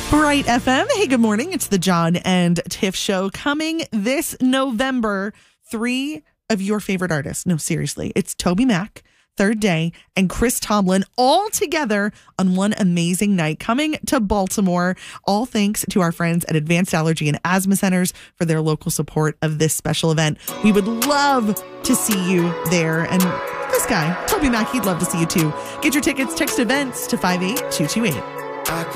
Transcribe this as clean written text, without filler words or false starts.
Bright FM. Hey, good morning. It's the John and Tiff Show coming this November. 3 of your favorite artists. No, seriously. It's Toby Mac, Third Day, and Chris Tomlin all together on one amazing night coming to Baltimore. All thanks to our friends at Advanced Allergy and Asthma Centers for their local support of this special event. We would love to see you there. And this guy, Toby Mac, he'd love to see you too. Get your tickets, text events to 58228.